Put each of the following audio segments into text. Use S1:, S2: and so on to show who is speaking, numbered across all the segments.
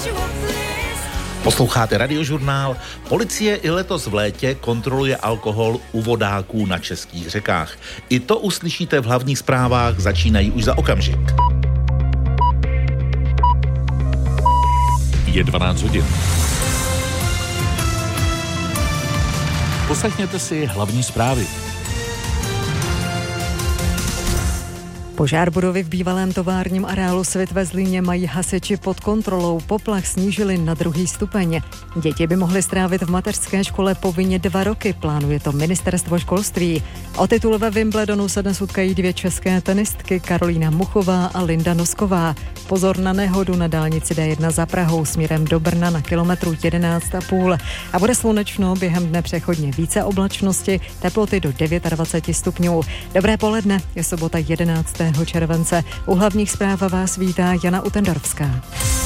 S1: Posloucháte Radiožurnál. Policie i letos v létě kontroluje alkohol u vodáků na českých řekách. I to uslyšíte v hlavních zprávách, začínají už za okamžik. Je 12 hodin. Poslechněte si hlavní zprávy.
S2: Požár budovy v bývalém továrním areálu Svit ve Zlíně mají hasiči pod kontrolou. Poplach snížili na 2. stupeň. Děti by mohly strávit v mateřské škole povinně 2 roky, plánuje to ministerstvo školství. O titul ve Wimbledonu se dnes utkají 2 české tenistky, Karolína Muchová a Linda Nosková. Pozor na nehodu na dálnici D1 za Prahou směrem do Brna na kilometru 11,5. A bude slunečno, během dne přechodně více oblačnosti, teploty do 29 stupňů. Dobré poledne, je sobota 11. července. U hlavních zpráv vás vítá Jana Utendorská.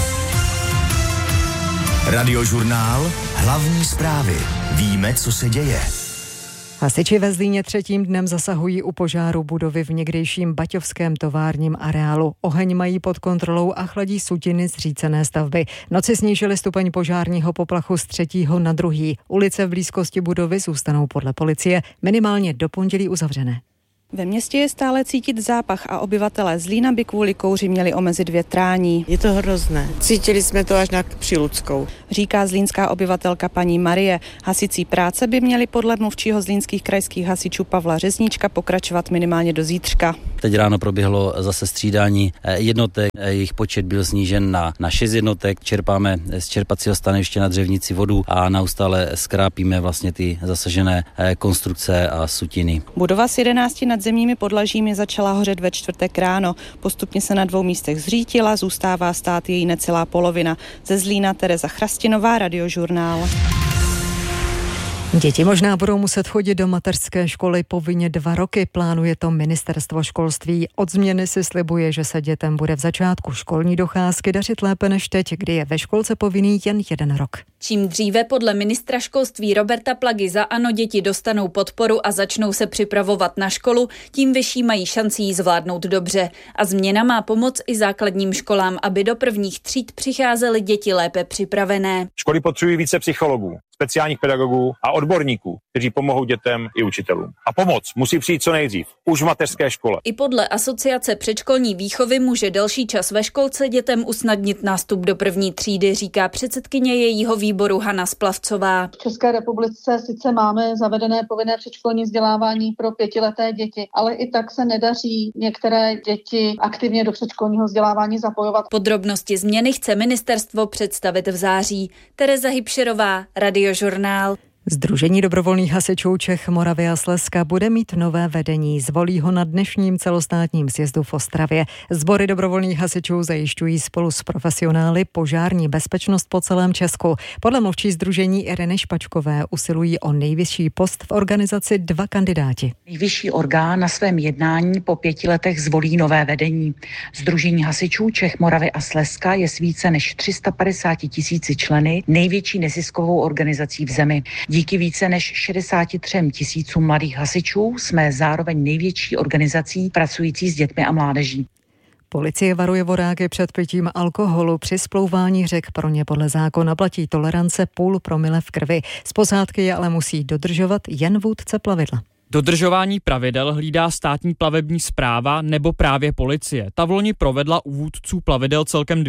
S3: Radiožurnál, hlavní zprávy. Víme, co se děje.
S2: Hasiči ve Zlíně 3. dnem zasahují u požáru budovy v někdejším baťovském továrním areálu. Oheň mají pod kontrolou a chladí sutiny zřícené stavby. Noci snížili stupeň požárního poplachu z 3. na 2. Ulice v blízkosti budovy zůstanou podle policie minimálně do pondělí uzavřené.
S4: Ve městě je stále cítit zápach a obyvatelé Zlína by kvůli kouři měli omezit větrání.
S5: Je to hrozné. Cítili jsme to až na Přiludskou.
S4: Říká zlínská obyvatelka paní Marie. Hasicí práce by měly podle mluvčího zlínských krajských hasičů Pavla Řezníčka pokračovat minimálně do zítřka.
S6: Teď ráno proběhlo zase střídání jednotek, jejich počet byl snížen na 6 jednotek. Čerpáme z čerpacího stanoviště na Dřevnici vodu a neustále skrápíme vlastně ty zasažené konstrukce a sutiny.
S4: Budova s 11 nadzemními podlažími začala hořet ve čtvrtek ráno. Postupně se na 2 místech zřítila, zůstává stát její necelá polovina. Ze Zlína Tereza Chrastinová, Radiožurnál.
S2: Děti možná budou muset chodit do mateřské školy povinně 2 roky, plánuje to ministerstvo školství. Od změny si slibuje, že se dětem bude v začátku školní docházky dařit lépe než teď, kdy je ve školce povinný jen 1 rok.
S7: Čím dříve podle ministra školství Roberta Plagy za ANO děti dostanou podporu a začnou se připravovat na školu, tím vyšší mají šanci ji zvládnout dobře. A změna má pomoct i základním školám, aby do prvních tříd přicházely děti lépe připravené.
S8: Školy potřebují více psychologů, speciálních pedagogů a odborníků, kteří pomohou dětem i učitelům. A pomoc musí přijít co nejdřív, už v mateřské škole.
S7: I podle Asociace předškolní výchovy může delší čas ve školce dětem usnadnit nástup do první třídy, říká předsedkyně jejího výboru Hana Splavcová.
S9: V České republice sice máme zavedené povinné předškolní vzdělávání pro 5leté děti, ale i tak se nedaří některé děti aktivně do předškolního vzdělávání zapojovat.
S7: Podrobnosti změny chce ministerstvo představit v září. Tereza Hybšerová, Radiožurnál.
S2: Sdružení dobrovolných hasičů Čech, Moravy a Slezska bude mít nové vedení. Zvolí ho na dnešním celostátním sjezdu v Ostravě. Sbory dobrovolných hasičů zajišťují spolu s profesionály požární bezpečnost po celém Česku. Podle mluvčí sdružení Ireny Špačkové usilují o nejvyšší post v organizaci 2 kandidáti.
S10: Nejvyšší orgán na svém jednání po 5 letech zvolí nové vedení. Sdružení hasičů Čech, Moravy a Slezska je s více než 350 000 členy největší neziskovou organizací v zemi. Díky více než 63 000 mladých hasičů jsme zároveň největší organizací pracující s dětmi a mládeží.
S2: Policie varuje vodáky před pitím alkoholu. Při splouvání řek pro ně podle zákona platí tolerance 0,5 promile v krvi. Z posádky je ale musí dodržovat jen vůdce plavidla.
S11: Dodržování pravidel hlídá státní plavební správa nebo právě policie. Ta vloni provedla u vůdců plavidel celkem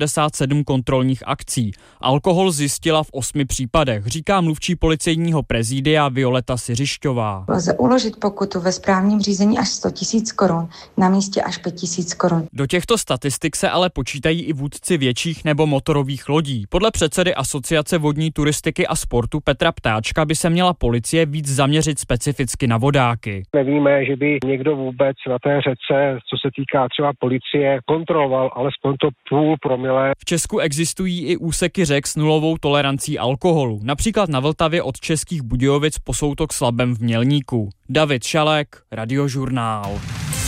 S11: 267 kontrolních akcí. Alkohol zjistila v 8 případech, říká mluvčí policejního prezidia Violeta Siřišťová.
S12: Lze uložit pokutu ve správním řízení až 100 000 korun, na místě až 5 000 korun.
S11: Do těchto statistik se ale počítají i vůdci větších nebo motorových lodí. Podle předsedy Asociace vodní turistiky a sportu Petra Ptáčka by se měla policie víc zaměřit specificky na vodáky.
S13: Nevíme, že by někdo vůbec na té řece, co se týká třeba policie, kontroloval alespoň to 0,5 promile.
S11: V Česku existují i úseky řek s nulovou tolerancí alkoholu. Například na Vltavě od Českých Budějovic po soutok s Labem v Mělníku. David Šalek, Radiožurnál.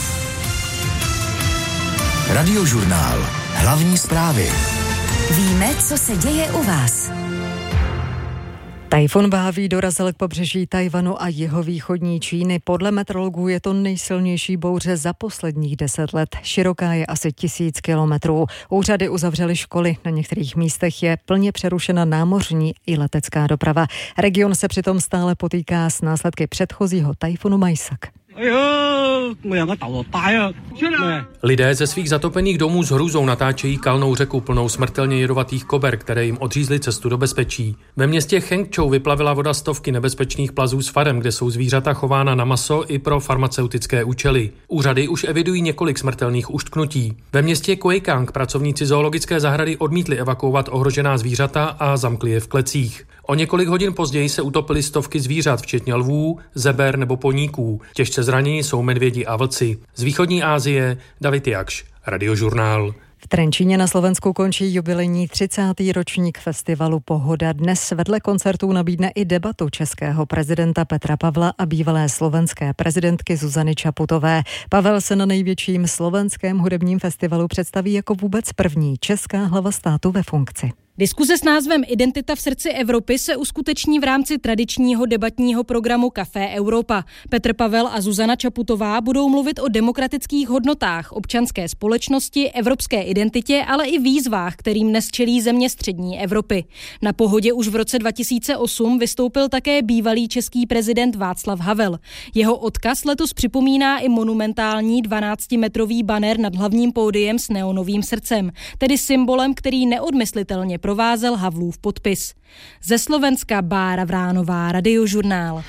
S3: Radiožurnál. Hlavní zprávy.
S14: Víme, co se děje u vás.
S2: Tajfun Báví dorazil k pobřeží Tajvanu a jihovýchodní Číny. Podle meteorologů je to nejsilnější bouře za posledních 10 let. Široká je asi 1000 kilometrů. Úřady uzavřely školy. Na některých místech je plně přerušena námořní i letecká doprava. Region se přitom stále potýká s následky předchozího tajfunu Majsak.
S14: Lidé ze svých zatopených domů s hrůzou natáčejí kalnou řeku plnou smrtelně jedovatých kober, které jim odřízly cestu do bezpečí. Ve městě Chengchou vyplavila voda stovky nebezpečných plazů s farem, kde jsou zvířata chována na maso i pro farmaceutické účely. Úřady už evidují několik smrtelných uštknutí. Ve městě Kuekang pracovníci zoologické zahrady odmítli evakuovat ohrožená zvířata a zamkli je v klecích. O několik hodin později se utopily stovky zvířat, včetně lvů, zeber nebo poníků. Těžce zraněni jsou medvědi a vlci. Z východní Asie David Jakš, Radiožurnál.
S2: V Trenčíně na Slovensku končí jubilejní 30. ročník festivalu Pohoda. Dnes vedle koncertů nabídne i debatu českého prezidenta Petra Pavla a bývalé slovenské prezidentky Zuzany Čaputové. Pavel se na největším slovenském hudebním festivalu představí jako vůbec první česká hlava státu ve funkci.
S15: Diskuze s názvem Identita v srdci Evropy se uskuteční v rámci tradičního debatního programu Café Europa. Petr Pavel a Zuzana Čaputová budou mluvit o demokratických hodnotách, občanské společnosti, evropské identitě, ale i výzvách, kterým dnes čelí země střední Evropy. Na Pohodě už v roce 2008 vystoupil také bývalý český prezident Václav Havel. Jeho odkaz letos připomíná i monumentální 12-metrový banner nad hlavním pódiem s neonovým srdcem, tedy symbolem, který neodmyslitelně provázel Havlův podpis. Ze Slovenska Bára Vránová, Radiožurnál.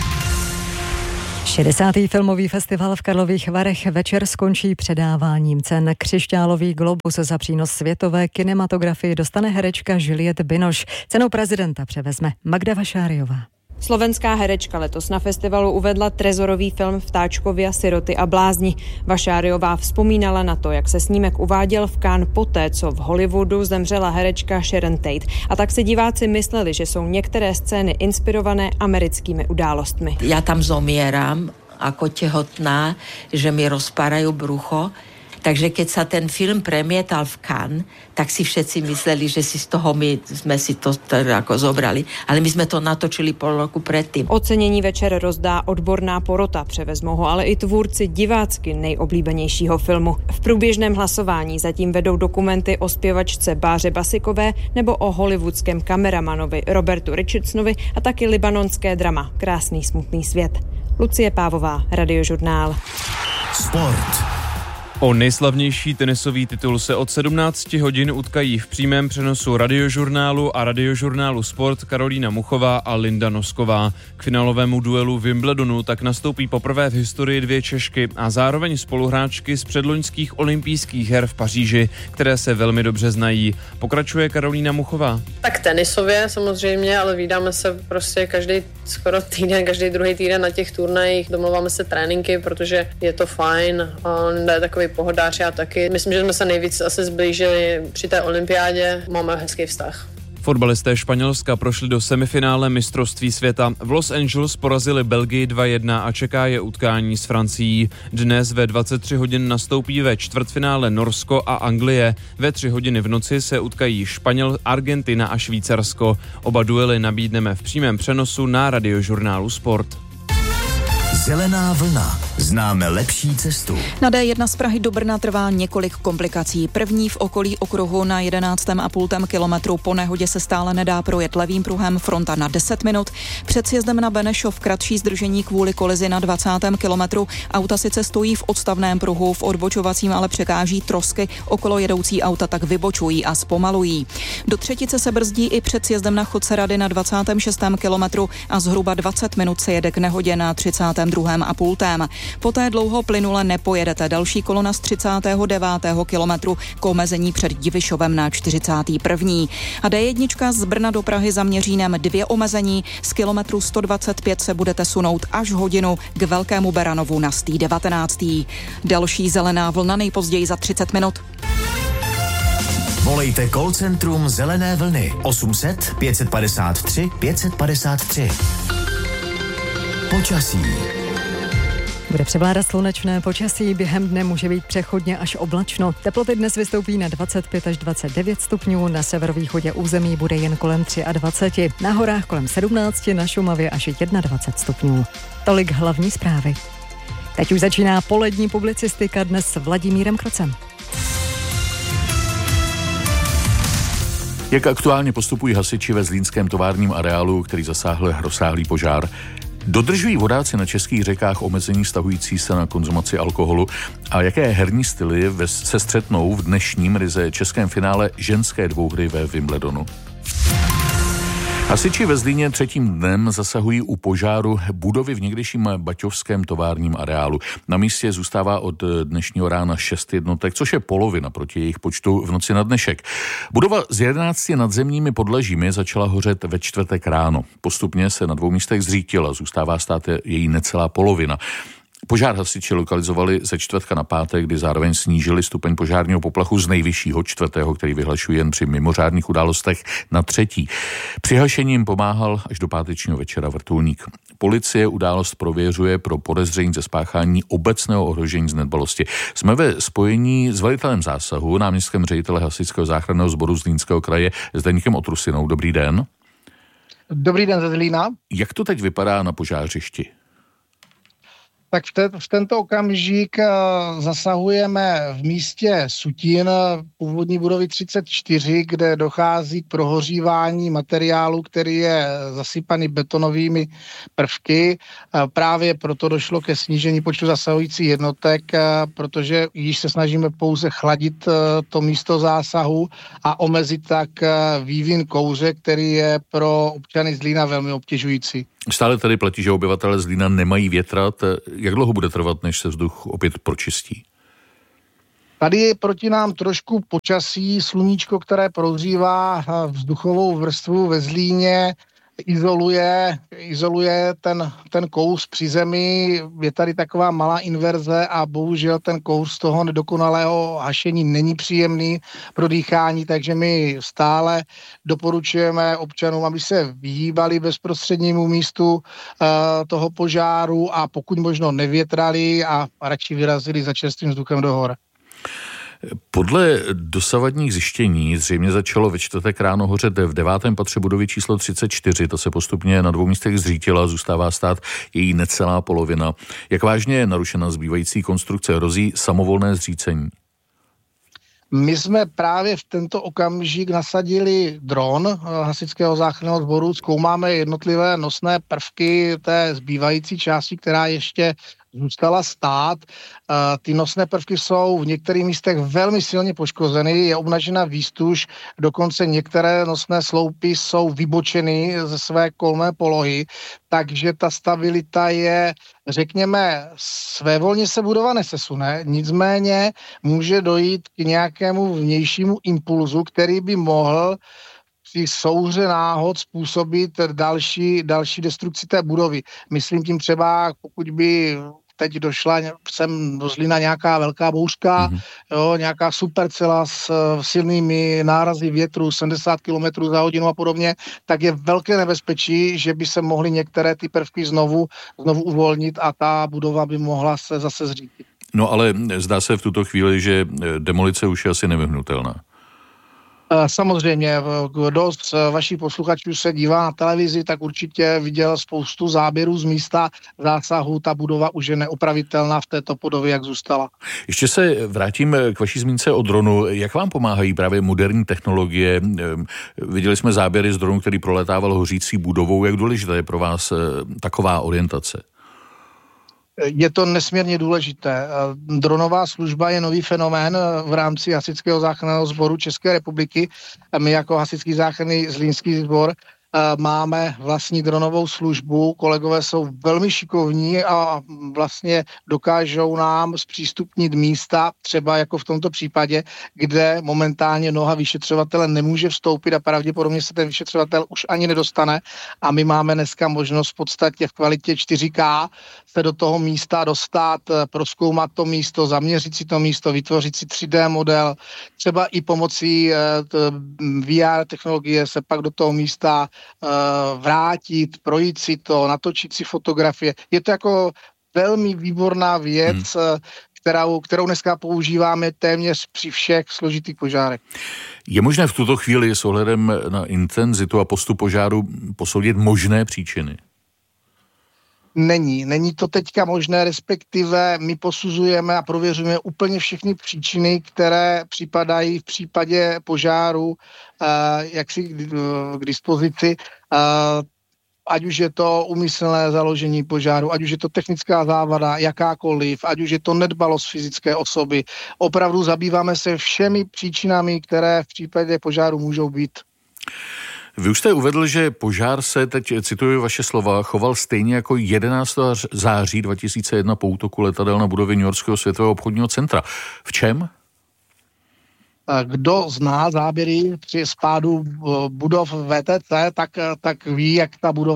S2: 60. filmový festival v Karlových Varech večer skončí předáváním cen. Křišťálový globus za přínos světové kinematografii dostane herečka Juliette Binoche. Cenu prezidenta převezme Magda Vašáriová.
S16: Slovenská herečka letos na festivalu uvedla trezorový film Vtáčkovia, siroty a blázni. Vašáriová vzpomínala na to, jak se snímek uváděl v Cannes poté, co v Hollywoodu zemřela herečka Sharon Tate. A tak si diváci mysleli, že jsou některé scény inspirované americkými událostmi.
S17: Já tam zomieram ako tehotná, že mi rozpárajú brucho. Takže keď sa ten film premietal v Cannes, tak si všetci mysleli, že si z toho my sme si to ako zobrali. Ale my sme to natočili pol roku predtým.
S16: Ocenění večer rozdá odborná porota, převezmou ho ale i tvůrci divácky nejoblíbenějšího filmu. V průběžném hlasování zatím vedou dokumenty o zpěvačce Báře Basikové nebo o hollywoodském kameramanovi Robertu Richardsonovi a taky libanonské drama Krásný smutný svět. Lucie Pávová, Radiožurnál.
S3: Sport.
S18: O nejslavnější tenisový titul se od 17 hodin utkají v přímém přenosu Radiožurnálu a Radiožurnálu Sport Karolína Muchová a Linda Nosková. K finálovému duelu Wimbledonu tak nastoupí poprvé v historii 2 Češky a zároveň spoluhráčky z předloňských olympijských her v Paříži, které se velmi dobře znají. Pokračuje Karolína Muchová.
S19: Tak tenisově samozřejmě, ale vídáme se prostě každý skoro týden, každý druhý týden na těch turnajích, domluváme se tréninky, protože je to fajn a Linda je takový pohodář, já taky. Myslím, že jsme se nejvíc asi zblížili při té olympiádě. Máme hezký vztah.
S18: Fotbalisté Španělska prošli do semifinále mistrovství světa. V Los Angeles porazili Belgii 2-1 a čeká je utkání s Francií. Dnes ve 23 hodin nastoupí ve čtvrtfinále Norsko a Anglie. Ve 3 hodiny v noci se utkají Argentina a Švýcarsko. Oba duely nabídneme v přímém přenosu na Radiožurnálu Sport.
S3: Zelená vlna. Známe lepší cestu.
S20: Na D1 z Prahy do Brna trvá několik komplikací. První v okolí okruhu na 11,5 kilometru. Po nehodě se stále nedá projet levým pruhem, fronta na 10 minut. Před sjezdem na Benešov kratší zdržení kvůli kolizi na 20. kilometru. Auta sice stojí v odstavném pruhu, v odbočovacím ale překáží trosky. Okolo jedoucí auta tak vybočují a zpomalují. Do třetice se brzdí i před sjezdem na Chodce Rady na 26. kilometru a zhruba 20 minut se jede k nehodě na 32,5. Poté dlouho plynule nepojedete. Další kolona z 39. kilometru k omezení před Divišovem na 41. A D1 z Brna do Prahy za Měřínem 2 omezení. Z kilometru 125 se budete sunout až hodinu k Velkému Beranovu na 19. Další zelená vlna nejpozději za 30 minut.
S3: Volejte call centrum Zelené vlny 800 553 553. Počasí.
S2: Bude převládat slunečné počasí, během dne může být přechodně až oblačno. Teploty dnes vystoupí na 25 až 29 stupňů, na severovýchodě území bude jen kolem 23, na horách kolem 17, na Šumavě až 21 stupňů. Tolik hlavní zprávy. Teď už začíná polední publicistika, dnes s Vladimírem Krocem.
S21: Jak aktuálně postupují hasiči ve zlínském továrním areálu, který zasáhl rozsáhlý požár? Dodržují vodáci na českých řekách omezení vztahující se na konzumaci alkoholu a jaké herní styly se střetnou v dnešním ryze českém finále ženské dvouhry ve Wimbledonu? Hasiči ve Zlíně třetím dnem zasahují u požáru budovy v někdejším baťovském továrním areálu. Na místě zůstává od dnešního rána 6 jednotek, což je polovina proti jejich počtu v noci na dnešek. Budova s 11 nadzemními podlažími začala hořet ve čtvrtek ráno. Postupně se na 2 místech zřítila, zůstává stát její necelá polovina. Požár hasiči lokalizovali ze čtvrtka na pátek, kdy zároveň snížili stupeň požárního poplachu z nejvyššího 4., který vyhlašují jen při mimořádných událostech, na 3. Při hašení jim pomáhal až do pátečního večera vrtulník. Policie událost prověřuje pro podezření ze spáchání obecného ohrožení z nedbalosti. Jsme ve spojení s velitelem zásahu, náměstkem ředitele Hasičského záchranného sboru Zlínského kraje Zdeňkem Otrusinou. Dobrý den.
S22: Dobrý den ze Zlína.
S21: Jak to teď vypadá na požářišti?
S22: Tak v tento okamžik zasahujeme v místě Sutín, původní budovy 34, kde dochází k prohořívání materiálu, který je zasypaný betonovými prvky. Právě proto došlo ke snížení počtu zasahujících jednotek, protože již se snažíme pouze chladit to místo zásahu a omezit tak vývin kouře, který je pro občany Zlína velmi obtěžující.
S21: Stále tady platí, že obyvatelé Zlína nemají větrat. Jak dlouho bude trvat, než se vzduch opět pročistí?
S22: Tady je proti nám trošku počasí, sluníčko, které prohřívá vzduchovou vrstvu ve Zlíně, izoluje ten kous při zemi, je tady taková malá inverze a bohužel ten kous toho nedokonalého hašení není příjemný pro dýchání, takže my stále doporučujeme občanům, aby se vyhýbali bezprostřednímu místu toho požáru a pokud možno nevětrali a radši vyrazili za čerstvým vzduchem do hor.
S21: Podle dosavadních zjištění zřejmě začalo ve čtvrtek ráno hořet v 9. patře budovy číslo 34, to se postupně na 2 místech zřítila, zůstává stát její necelá polovina. Jak vážně je narušena zbývající konstrukce, hrozí samovolné zřícení?
S22: My jsme právě v tento okamžik nasadili dron Hasičského záchranného sboru, zkoumáme jednotlivé nosné prvky té zbývající části, která ještě zůstala stát. Ty nosné prvky jsou v některých místech velmi silně poškozeny, je obnažena výstuž, dokonce některé nosné sloupy jsou vybočeny ze své kolmé polohy, takže ta stabilita je, řekněme, svévolně se budova nesesune, nicméně může dojít k nějakému vnějšímu impulzu, který by mohl při souhře náhod způsobit další destrukci té budovy. Myslím tím třeba, pokud by teď došla sem do Zlína nějaká velká bouřka, nějaká supercela s silnými nárazy větru 70 km za hodinu a podobně, tak je velké nebezpečí, že by se mohly některé ty prvky znovu uvolnit a ta budova by mohla se zase zřítit.
S21: No ale zdá se v tuto chvíli, že demolice už je asi nevyhnutelná.
S22: Samozřejmě, kdo z vašich posluchačů se dívá na televizi, tak určitě viděl spoustu záběrů z místa zásahu. Ta budova už je neopravitelná v této podobě, jak zůstala.
S21: Ještě se vrátím k vaší zmínce o dronu. Jak vám pomáhají právě moderní technologie? Viděli jsme záběry z dronu, který proletával hořící budovou. Jak důležitá je pro vás taková orientace?
S22: Je to nesmírně důležité. Dronová služba je nový fenomén v rámci Hasičského záchranného sboru České republiky. My jako Hasičský záchranný zlínský sbor máme vlastní dronovou službu, kolegové jsou velmi šikovní a vlastně dokážou nám zpřístupnit místa, třeba jako v tomto případě, kde momentálně noha vyšetřovatele nemůže vstoupit a pravděpodobně se ten vyšetřovatel už ani nedostane a my máme dneska možnost v podstatě v kvalitě 4K se do toho místa dostat, prozkoumat to místo, zaměřit si to místo, vytvořit si 3D model, třeba i pomocí VR technologie se pak do toho místa vrátit, projít si to, natočit si fotografie. Je to jako velmi výborná věc, kterou dneska používáme téměř při všech složitých požárech.
S21: Je možné v tuto chvíli s ohledem na intenzitu a postup požáru posoudit možné příčiny?
S22: Není to teďka možné, respektive my posuzujeme a prověřujeme úplně všechny příčiny, které připadají v případě požáru k dispozici, ať už je to úmyslné založení požáru, ať už je to technická závada, jakákoliv, ať už je to nedbalost fyzické osoby. Opravdu zabýváme se všemi příčinami, které v případě požáru můžou být.
S21: Vy už jste uvedl, že požár se, teď cituji vaše slova, choval stejně jako 11. září 2001 po útoku letadel na budovy New Yorkského světového obchodního centra. V čem?
S22: Kdo zná záběry při spádu budov VTC, tak ví, jak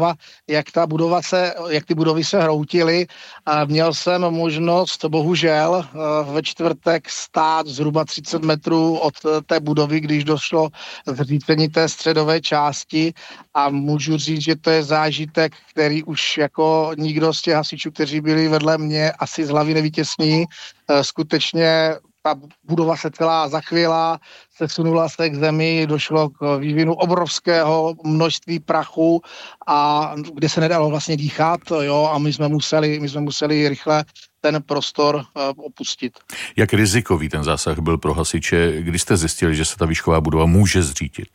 S22: ty budovy se hroutily. Měl jsem možnost, bohužel, ve čtvrtek stát zhruba 30 metrů od té budovy, když došlo k zřícení té středové části, a můžu říct, že to je zážitek, který už jako nikdo z těch hasičů, kteří byli vedle mě, asi z hlavy nevytěsní. Skutečně ta budova se celá zachvěla, sesunula se k zemi, došlo k vývinu obrovského množství prachu, a kde se nedalo vlastně dýchat, a my jsme museli rychle ten prostor opustit.
S21: Jak rizikový ten zásah byl pro hasiče, když jste zjistili, že se ta výšková budova může zřítit?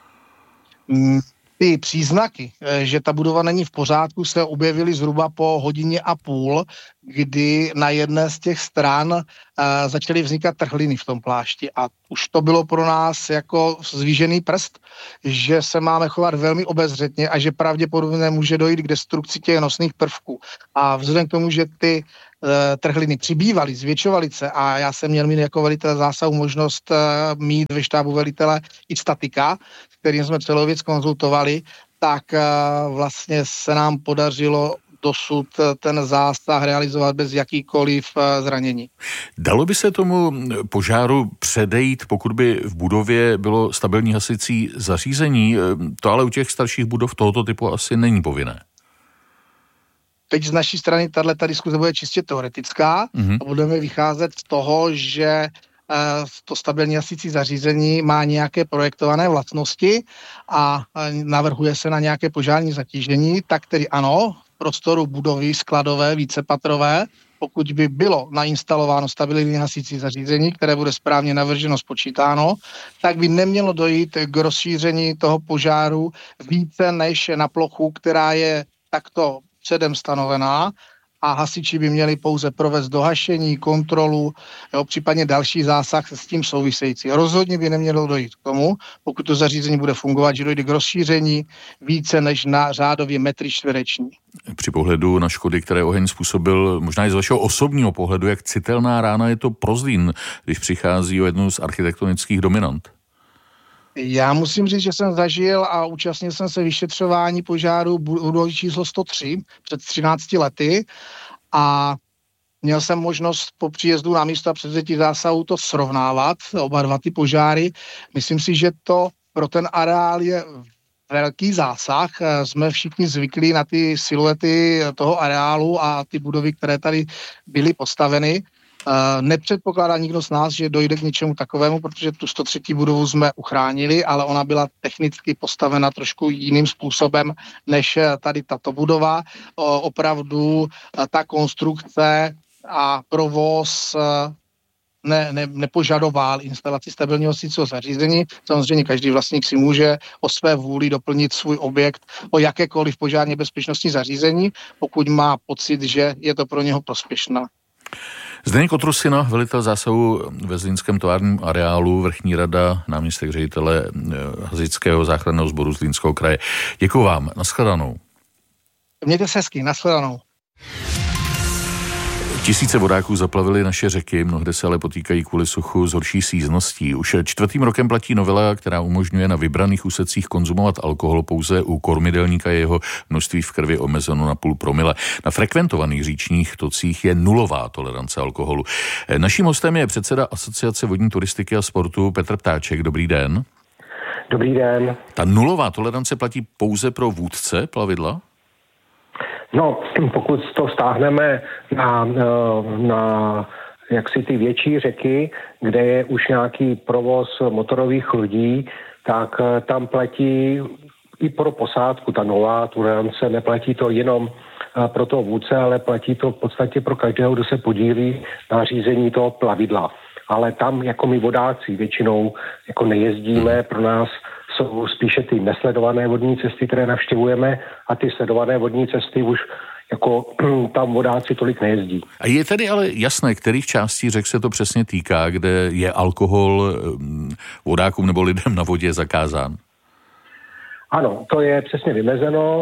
S22: Ty příznaky, že ta budova není v pořádku, se objevily zhruba po hodině a půl, kdy na jedné z těch stran začaly vznikat trhliny v tom plášti, a už to bylo pro nás jako zvížený prst, že se máme chovat velmi obezřetně a že pravděpodobně může dojít k destrukci těch nosných prvků. A vzhledem k tomu, že ty trhliny přibývaly, zvětšovaly se, a já jsem měl mít jako velitel zásahu možnost mít ve štábu velitele i statika, s kterým jsme celou věc konzultovali, tak vlastně se nám podařilo dosud ten zásah realizovat bez jakýkoliv zranění.
S21: Dalo by se tomu požáru předejít, pokud by v budově bylo stabilní hasicí zařízení? To ale u těch starších budov tohoto typu asi není povinné.
S22: Teď z naší strany tato diskuze bude čistě teoretická a budeme vycházet z toho, že to stabilní hasicí zařízení má nějaké projektované vlastnosti a navrhuje se na nějaké požární zatížení, tak tedy ano, v prostoru budovy skladové, vícepatrové, pokud by bylo nainstalováno stabilní hasicí zařízení, které bude správně navrženo, spočítáno, tak by nemělo dojít k rozšíření toho požáru více než na plochu, která je takto předem stanovená, a hasiči by měli pouze provést dohašení, kontrolu, případně další zásah s tím související. Rozhodně by nemělo dojít k tomu, pokud to zařízení bude fungovat, že dojde k rozšíření více než na řádově metry čtvereční.
S21: Při pohledu na škody, které oheň způsobil, možná i z vašeho osobního pohledu, jak citelná rána je to pro Zlín, když přichází o jednu z architektonických dominant?
S22: Já musím říct, že jsem zažil a účastnil jsem se vyšetřování požáru budovy číslo 103 před 13 lety a měl jsem možnost po příjezdu na místo a převzetí zásahu to srovnávat, oba dva ty požáry. Myslím si, že to pro ten areál je velký zásah. Jsme všichni zvyklí na ty siluety toho areálu a ty budovy, které tady byly postaveny. Nepředpokládá nikdo z nás, že dojde k něčemu takovému, protože tu 103. budovu jsme uchránili, ale ona byla technicky postavena trošku jiným způsobem než tady tato budova. Opravdu ta konstrukce a provoz nepožadoval instalaci stabilního hasicího zařízení. Samozřejmě každý vlastník si může o své vůli doplnit svůj objekt o jakékoliv požárně bezpečnostní zařízení, pokud má pocit, že je to pro něho prospěšné.
S21: Zdeněk Otrusina, velitel zásahu ve zlínském továrním areálu, vrchní rada, náměstek ředitele hasičského záchranného sboru Zlínského kraje. Děkuju vám, nashledanou.
S22: Mějte se hezky, nashledanou.
S21: Tisíce vodáků zaplavily naše řeky, mnohde se ale potýkají kvůli suchu s horší sjízností. Už 4. rokem platí novela, která umožňuje na vybraných úsecích konzumovat alkohol, pouze u kormidelníka je jeho množství v krvi omezeno na 0,5 promile. Na frekventovaných říčních tocích je nulová tolerance alkoholu. Naším hostem je předseda Asociace vodní turistiky a sportu Petr Ptáček. Dobrý den.
S1: Dobrý den.
S21: Ta nulová tolerance platí pouze pro vůdce plavidla?
S13: No, pokud to stáhneme na jaksi ty větší řeky, kde je už nějaký provoz motorových lodí, tak tam platí i pro posádku ta nová tolerance, neplatí to jenom pro toho vůdce, ale platí to v podstatě pro každého, kdo se podílí na řízení toho plavidla. Ale tam jako my vodáci většinou jako nejezdíme, pro nás jsou spíše ty nesledované vodní cesty, které navštěvujeme, a ty sledované vodní cesty už jako tam vodáci tolik nejezdí.
S21: A je tedy ale jasné, kterých částí řek se to přesně týká, kde je alkohol vodákům nebo lidem na vodě zakázán?
S13: Ano, to je přesně vymezeno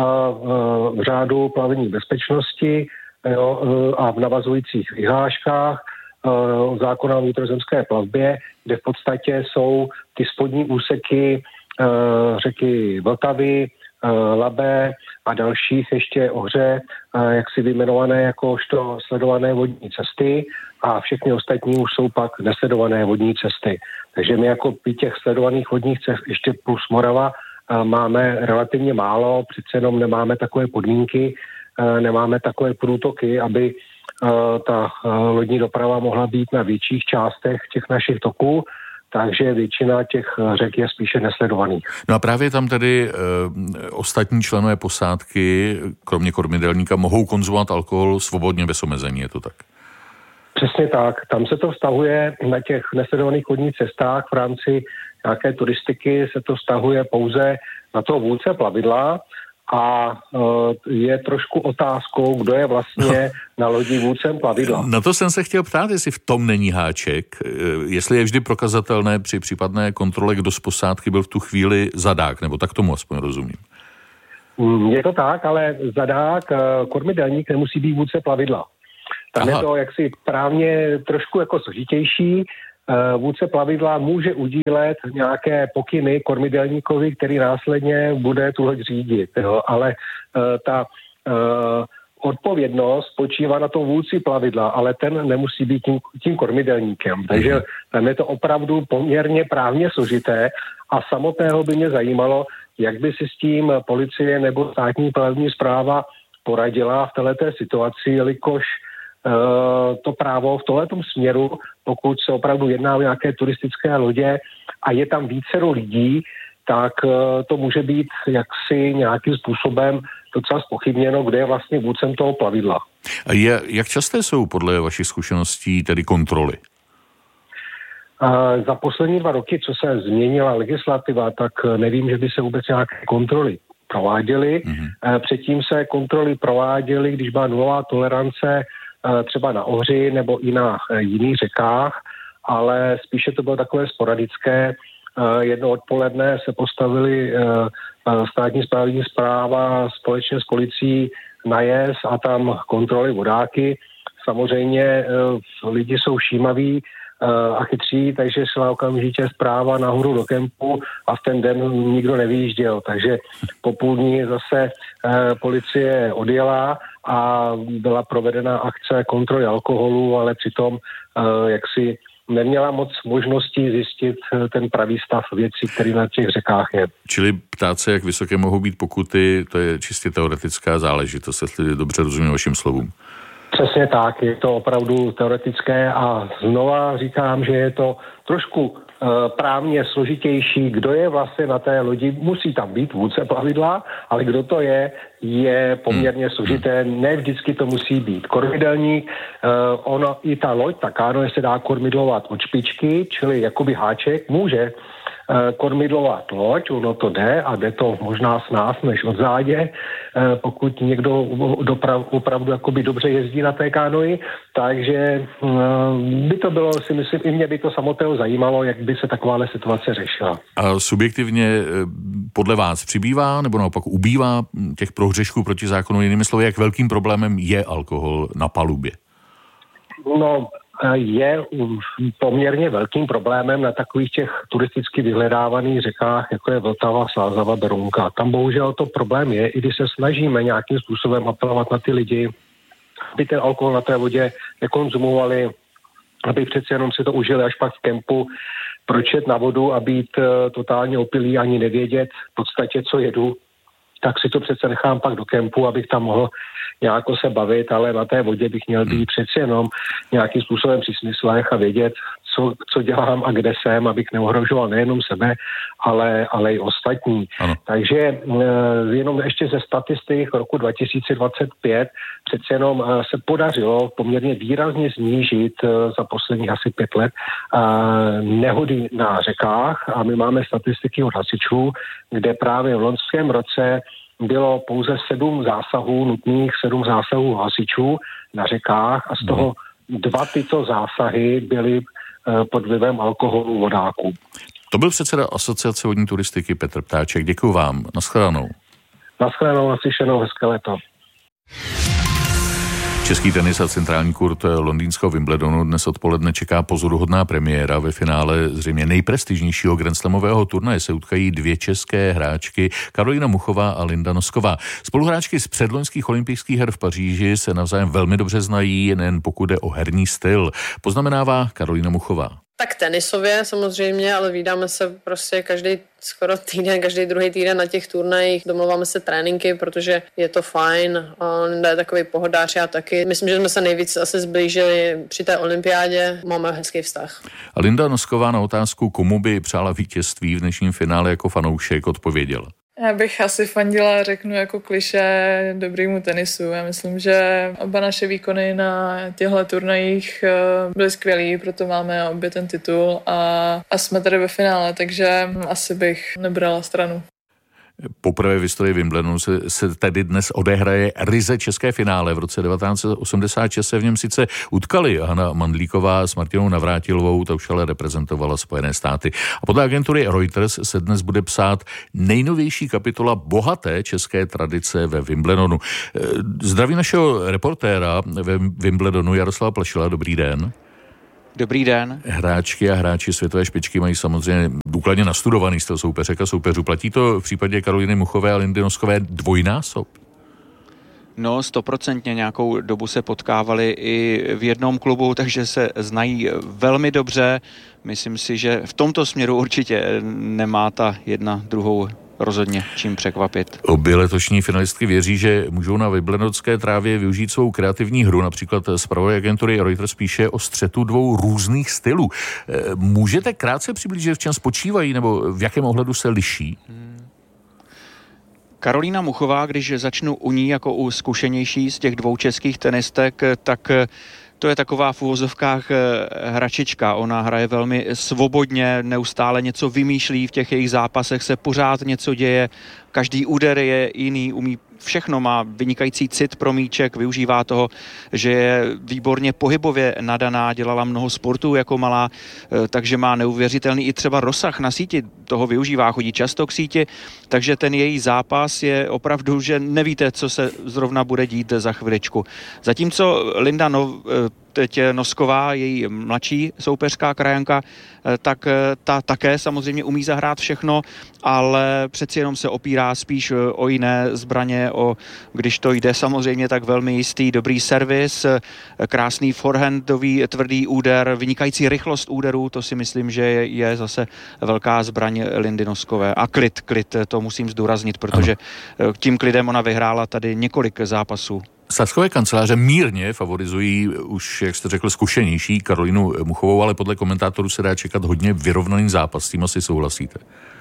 S13: v řádu plavební bezpečnosti a v navazujících vyhláškách zákona o vnitrozemské plavbě, kde v podstatě jsou ty spodní úseky řeky Vltavy, Labe a dalších ještě ohře, jak si vyjmenované jakožto sledované vodní cesty, a všechny ostatní už jsou pak nesledované vodní cesty. Takže my jako těch sledovaných vodních cest ještě plus Morava máme relativně málo, přece jenom nemáme takové podmínky, nemáme takové průtoky, aby ta lodní doprava mohla být na větších částech těch našich toků, takže většina těch řek je spíše nesledovaných.
S21: No a právě tam tedy ostatní členové posádky, kromě kormidelníka, mohou konzumovat alkohol svobodně bez omezení, je to tak?
S13: Přesně tak. Tam se to vztahuje na těch nesledovaných vodních cestách v rámci nějaké turistiky, se to vztahuje pouze na toho vůdce plavidla, a je trošku otázkou, kdo je vlastně na lodi vůdcem plavidla.
S21: Na to jsem se chtěl ptát, jestli v tom není háček, jestli je vždy prokazatelné při případné kontrole, kdo z posádky byl v tu chvíli zadák, nebo tak tomu aspoň rozumím.
S13: Je to tak, ale zadák, kormidelník nemusí být vůdce plavidla. Tam je to jaksi právně trošku jako složitější. Vůdce plavidla může udílet nějaké pokyny kormidelníkovi, který následně bude tu loď řídit. Jo? Ale ta odpovědnost spočívá na tom vůdci plavidla, ale ten nemusí být tím kormidelníkem. Takže tam je to opravdu poměrně právně složité a samotného by mě zajímalo, jak by si s tím policie nebo státní plavební správa poradila v této situaci, jelikož to právo v tomhletom směru, pokud se opravdu jedná o nějaké turistické lodě a je tam vícero lidí, tak to může být jaksi nějakým způsobem docela zpochybněno, kde je vlastně vůdcem toho plavidla.
S21: A jak časté jsou podle vašich zkušeností tedy kontroly?
S13: Za poslední 2 roky, co se změnila legislativa, tak nevím, že by se vůbec nějaké kontroly prováděly. Předtím se kontroly prováděly, když byla nulová tolerance třeba na Ohři nebo i na jiných řekách, ale spíše to bylo takové sporadické. Jedno odpoledne se postavili státní správní správa společně s policií na jez a tam kontroly vodáky. Samozřejmě lidi jsou všímaví a chytří, takže šla okamžitě zpráva nahoru do kempu a v ten den nikdo nevyjížděl. Takže po půl dní zase policie odjela a byla provedena akce kontroly alkoholu, ale přitom jaksi neměla moc možností zjistit ten pravý stav věcí, který na těch řekách je.
S21: Čili ptát se, jak vysoké mohou být pokuty, to je čistě teoretická záležitost, jestli dobře rozumím vašim slovům.
S13: Přesně tak, je to opravdu teoretické a znova říkám, že je to trošku právně složitější, kdo je vlastně na té lodi, musí tam být vůdce plavidla, ale kdo to je poměrně složité, ne vždycky to musí být kormidelník, ono i ta loď, ta kánoe se dá kormidlovat od špičky, čili jakoby háček může kormidlovat loď, ono to jde a jde to možná s nás než od zádě, pokud někdo opravdu jakoby dobře jezdí na té kánoji, takže by to bylo, si myslím, i mě by to samotného zajímalo, jak by se takováhle situace řešila. A
S21: subjektivně podle vás přibývá nebo naopak ubývá těch prohřešků proti zákonu, jinými slovy, jak velkým problémem je alkohol na palubě?
S13: No, je poměrně velkým problémem na takových těch turisticky vyhledávaných řekách, jako je Vltava, Slázava, Berounka. Tam bohužel to problém je, i když se snažíme nějakým způsobem apelovat na ty lidi, aby ten alkohol na té vodě nekonzumovali, aby přeci jenom si to užili až pak v kempu, proč jet na vodu a být totálně opilý, ani nevědět v podstatě, co jedu, tak si to přece nechám pak do kempu, abych tam mohl nějak se bavit, ale na té vodě bych měl být přeci jenom nějakým způsobem při smyslech a vědět, co dělám a kde jsem, abych neohrožoval nejenom sebe, ale i ostatní. Ano. Takže jenom ještě ze statistik roku 2025 přece jenom se podařilo poměrně výrazně snížit za posledních asi 5 let nehody na řekách a my máme statistiky od hasičů, kde právě v loňském roce bylo pouze 7 zásahů hasičů na řekách a z toho 2 tyto zásahy byly pod vlivem alkoholu vodáků.
S21: To byl předseda Asociace vodní turistiky Petr Ptáček. Děkuji vám. Naschledanou.
S13: Naschledanou, naslyšenou, hezké léto.
S21: Český tenis a centrální kurt londýnského Wimbledonu dnes odpoledne čeká pozoruhodná premiéra. Ve finále zřejmě nejprestižnějšího grandslamového turnaje se utkají 2 české hráčky, Karolína Muchová a Linda Nosková. Spoluhráčky z předloňských olympijských her v Paříži se navzájem velmi dobře znají, nejen pokud jde o herní styl, poznamenává Karolína Muchová.
S19: Tak tenisově samozřejmě, ale vídáme se prostě skoro týden, každý druhý týden na těch turnajích. Domluváme se tréninky, protože je to fajn. Linda je takový pohodář, já taky. Myslím, že jsme se nejvíc asi zblížili při té olympiádě. Máme hezký vztah.
S21: A Linda Nosková na otázku, komu by přála vítězství v dnešním finále jako fanoušek, odpověděla.
S1: Já bych asi fandila, řeknu jako klišé, dobrýmu tenisu. Já myslím, že oba naše výkony na těchto turnajích byly skvělý, proto máme obě ten titul a jsme tady ve finále, takže asi bych nebrala stranu.
S21: Poprvé v historii Wimbledonu se tedy dnes odehraje ryze české finále. V roce 1986 se v něm sice utkali Hana Mandlíková s Martinou Navrátilovou, ta už ale reprezentovala Spojené státy. A podle agentury Reuters se dnes bude psát nejnovější kapitola bohaté české tradice ve Wimbledonu. Zdraví našeho reportéra ve Wimbledonu Jaroslava Plašila, dobrý den.
S5: Dobrý den.
S21: Hráčky a hráči světové špičky mají samozřejmě důkladně nastudovaný styl soupeřek a soupeřů. Platí to v případě Karolíny Muchové a Lindy Noskové dvojnásob?
S5: No, 100% nějakou dobu se potkávali i v jednom klubu, takže se znají velmi dobře. Myslím si, že v tomto směru určitě nemá ta jedna druhou rozhodně čím překvapit.
S21: Obě letošní finalistky věří, že můžou na wimbledonské trávě využít svou kreativní hru. Například zpravodaj agentury Reuters píše o střetu 2 různých stylů. Můžete krátce přiblížit, v čem spočívají, nebo v jakém ohledu se liší?
S5: Karolína Muchová, když začnu u ní jako u zkušenější z těch 2 českých tenistek, tak to je taková v uvozovkách hračička. Ona hraje velmi svobodně, neustále něco vymýšlí, v těch jejich zápasech se pořád něco děje, každý úder je jiný, umí všechno, má vynikající cit pro míček, využívá toho, že je výborně pohybově nadaná, dělala mnoho sportů jako malá, takže má neuvěřitelný i třeba rozsah na síti, toho využívá, chodí často k síti, takže ten její zápas je opravdu, že nevíte, co se zrovna bude dít za chviličku. Zatímco Linda teď Nosková, její mladší soupeřka, krajanka, tak ta také samozřejmě umí zahrát všechno, ale přeci jenom se opírá spíš o jiné zbraně, když to jde samozřejmě, tak velmi jistý, dobrý servis, krásný forehandový tvrdý úder, vynikající rychlost úderů, to si myslím, že je zase velká zbraň Lindy Noskové. A klid, to musím zdůraznit, protože tím klidem ona vyhrála tady několik zápasů.
S21: Sázkové kanceláře mírně favorizují už, jak jste řekl, zkušenější Karolínu Muchovou, ale podle komentátorů se dá čekat hodně vyrovnaný zápas. S tím asi souhlasíte?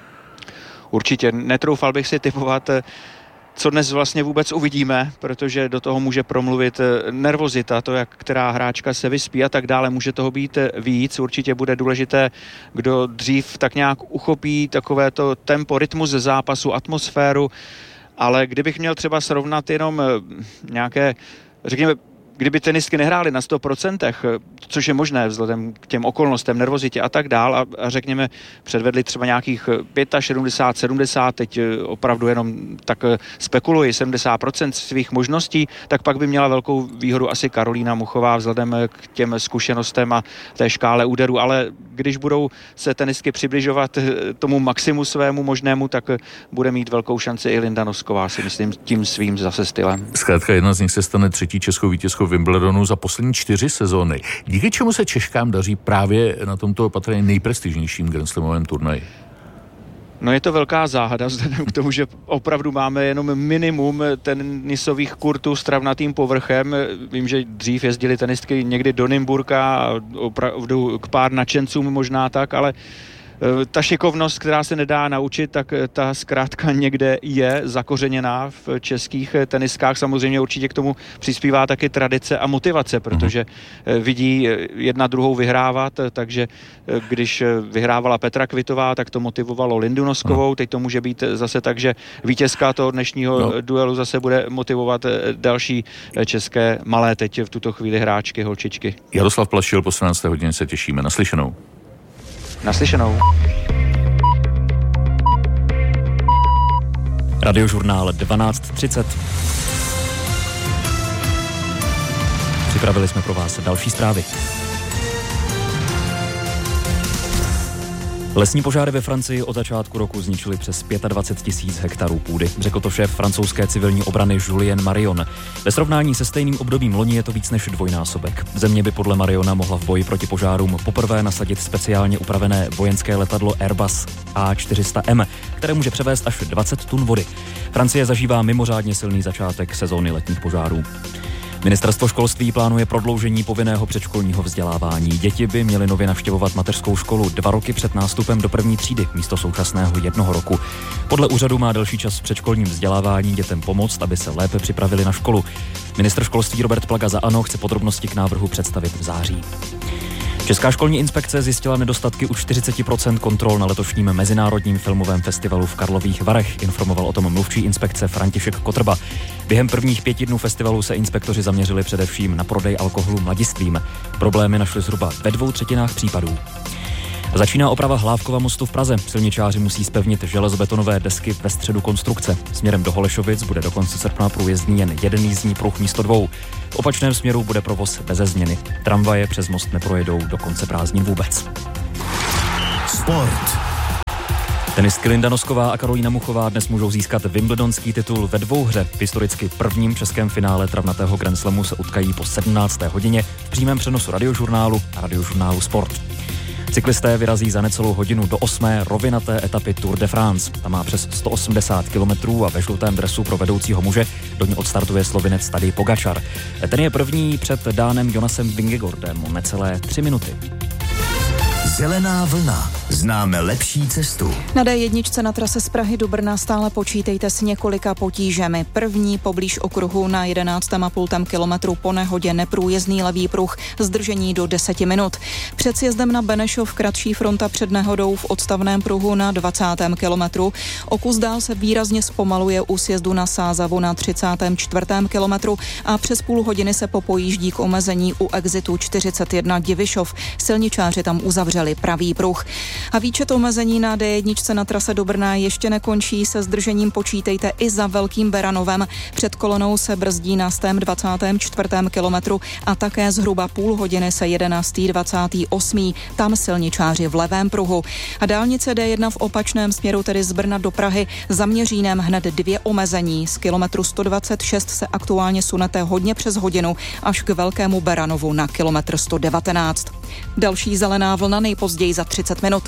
S5: Určitě. Netroufal bych si tipovat, co dnes vlastně vůbec uvidíme, protože do toho může promluvit nervozita, to, jak která hráčka se vyspí a tak dále. Může toho být víc. Určitě bude důležité, kdo dřív tak nějak uchopí takovéto tempo, rytmus zápasu, atmosféru. Ale kdybych měl třeba srovnat jenom nějaké, řekněme, kdyby tenistky nehrály na 100%, což je možné vzhledem k těm okolnostem, nervozitě a tak dál, a řekněme předvedli třeba nějakých 75, 70, teď opravdu jenom tak spekuluji, 70% svých možností, tak pak by měla velkou výhodu asi Karolína Muchová vzhledem k těm zkušenostem a té škále úderů, ale když budou se tenistky přibližovat tomu maximu svému možnému, tak bude mít velkou šanci i Linda Nosková, si myslím, tím svým zase stylem.
S21: Zkrátka jedna z nich se stane 3. českou vítězkou Wimbledonu za poslední 4 sezóny. Díky čemu se Češkám daří právě na tomto patrně nejprestižnějším grandslamovém turnaji?
S5: No je to velká záhada, vzhledem k tomu, že opravdu máme jenom minimum tenisových kurtů s travnatým povrchem. Vím, že dřív jezdili tenistky někdy do Nymburka, opravdu k pár nadšencům možná tak, ale ta šikovnost, která se nedá naučit, tak ta zkrátka někde je zakořeněná v českých teniskách. Samozřejmě určitě k tomu přispívá taky tradice a motivace, protože vidí jedna druhou vyhrávat, takže když vyhrávala Petra Kvitová, tak to motivovalo Lindu Noskovou. Teď to může být zase tak, že vítězka toho dnešního duelu zase bude motivovat další české malé teď v tuto chvíli hráčky, holčičky.
S21: Jaroslav Plašil, po 17. hodině se těšíme. Naslyšenou.
S5: Naslyšenou.
S4: Radiožurnál 12:30. Připravili jsme pro vás další zprávy. Lesní požáry ve Francii od začátku roku zničily přes 25 000 hektarů půdy. Řekl to šéf francouzské civilní obrany Julien Marion. Ve srovnání se stejným obdobím loni je to víc než dvojnásobek. Země by podle Mariona mohla v boji proti požárům poprvé nasadit speciálně upravené vojenské letadlo Airbus A400M, které může převést až 20 tun vody. Francie zažívá mimořádně silný začátek sezóny letních požárů. Ministerstvo školství plánuje prodloužení povinného předškolního vzdělávání. Děti by měly nově navštěvovat mateřskou školu 2 roky před nástupem do první třídy místo současného 1 roku. Podle úřadu má delší čas v předškolním vzdělávání dětem pomoct, aby se lépe připravili na školu. Ministr školství Robert Plaga za ANO chce podrobnosti k návrhu představit v září. Česká školní inspekce zjistila nedostatky u 40% kontrol na letošním Mezinárodním filmovém festivalu v Karlových Varech, informoval o tom mluvčí inspekce František Kotrba. Během prvních 5 dnů festivalu se inspektoři zaměřili především na prodej alkoholu mladistvým. Problémy našli zhruba ve 2/3 případů. Začíná oprava Hlávkova mostu v Praze. Silničáři musí zpevnit železobetonové desky ve středu konstrukce. Směrem do Holešovic bude do konce srpna průjezdný jen jeden jízdní pruh místo 2. V opačném směru bude provoz beze změny. Tramvaje přes most neprojedou do konce prázdnin vůbec.
S3: Sport.
S4: Tenistky Linda Nosková a Karolína Muchová dnes můžou získat wimbledonský titul ve dvouhře. V historicky prvním českém finále travnatého Grand Slamu se utkají po 17. hodině v přímém přenosu Radiožurnálu a Radiožurnálu Sport. Cyklisté vyrazí za necelou hodinu do 8. rovinaté etapy Tour de France. Ta má přes 180 kilometrů a ve žlutém dresu pro vedoucího muže do ní odstartuje Slovinec Tadej Pogačar. Ten je první před Dánem Jonasem Vingegaardem o necelé 3 minuty.
S3: Zelená vlna. Známe lepší cestu.
S20: Na D1 na trase z Prahy do Brna stále počítejte s několika potížemi. První poblíž okruhu na 11,5 kilometru po nehodě neprůjezdný levý pruh, zdržení do 10 minut. Před sjezdem na Benešov kratší fronta před nehodou v odstavném pruhu na 20. kilometru. O kus dál se výrazně zpomaluje u sjezdu na Sázavu na 34. kilometru a přes půl hodiny se popojíždí k omezení u exitu 41 Divišov. Silničáři tam uzavřeli pravý pruh. A výčet omezení na D1 na trase do Brna ještě nekončí, se zdržením počítejte i za Velkým Beranovem. Před kolonou se brzdí na 24. kilometru a také zhruba půl hodiny se 11. 28. Tam silničáři v levém pruhu. A dálnice D1 v opačném směru, tedy z Brna do Prahy, za Měřínem hned 2 omezení. Z kilometru 126 se aktuálně sunete hodně přes hodinu až k Velkému Beranovu na kilometr 119. Další zelená vlna nejpozději za 30 minut.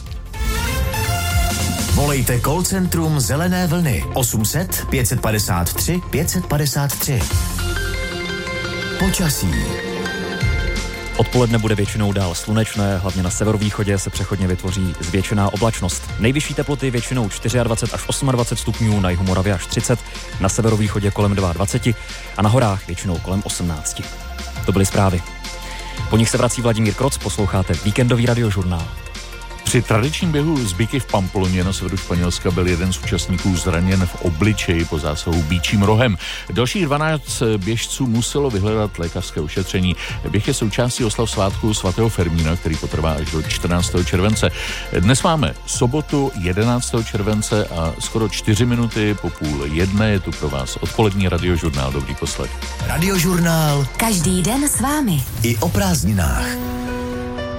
S3: Volejte call centrum Zelené vlny 800 553 553. Počasí.
S4: Odpoledne bude většinou dál slunečné, hlavně na severovýchodě se přechodně vytvoří zvětšená oblačnost. Nejvyšší teploty většinou 24 až 28 stupňů, na jihu Moravy až 30, na severovýchodě kolem 22 a na horách většinou kolem 18. To byly zprávy. Po nich se vrací Vladimír Kroc, posloucháte víkendový Radiožurnál.
S21: Při tradičním běhu z Biky v Pamploně na severu Španělska byl jeden z účastníků zraněn v obličeji po zásahu býčím rohem. Dalších 12 běžců muselo vyhledat lékařské ošetření. Běh je součástí oslav svátku svatého Fermína, který potrvá až do 14. července. Dnes máme sobotu 11. července a skoro 4 minuty po 12:30 je tu pro vás odpolední Radiožurnál. Dobrý poslech.
S3: Radiožurnál.
S6: Každý den s vámi.
S3: I o prázdninách.